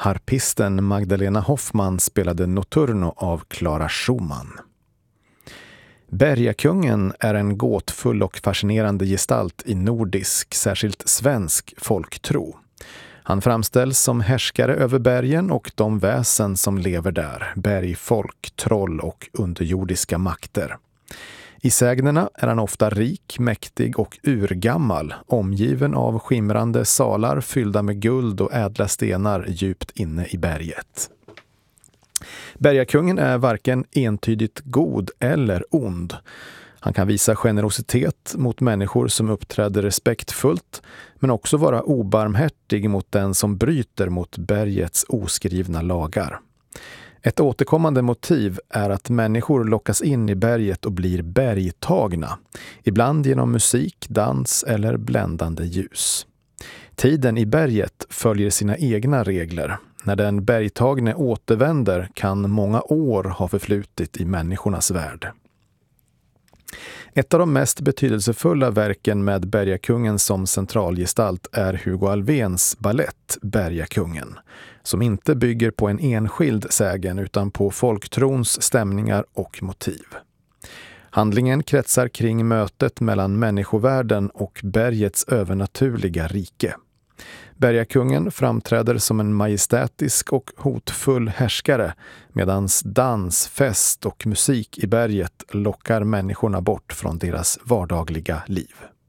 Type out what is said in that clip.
Harpisten Magdalena Hoffman spelade Notturno av Clara Schumann. Bergakungen är en gåtfull och fascinerande gestalt i nordisk, särskilt svensk folktro. Han framställs som härskare över bergen och de väsen som lever där, bergfolk, troll och underjordiska makter. I sägnerna är han ofta rik, mäktig och urgammal, omgiven av skimrande salar fyllda med guld och ädla stenar djupt inne i berget. Bergakungen är varken entydigt god eller ond. Han kan visa generositet mot människor som uppträder respektfullt, men också vara obarmhärtig mot den som bryter mot bergets oskrivna lagar. Ett återkommande motiv är att människor lockas in i berget och blir bergtagna, ibland genom musik, dans eller bländande ljus. Tiden i berget följer sina egna regler. När den bergtagne återvänder kan många år ha förflutit i människornas värld. Ett av de mest betydelsefulla verken med Bergakungen som centralgestalt är Hugo Alfvéns ballett Bergakungen, som inte bygger på en enskild sägen utan på folktrons stämningar och motiv. Handlingen kretsar kring mötet mellan människovärlden och bergets övernaturliga rike. Bergakungen framträder som en majestätisk och hotfull härskare, medans dans, fest och musik i berget lockar människorna bort från deras vardagliga liv.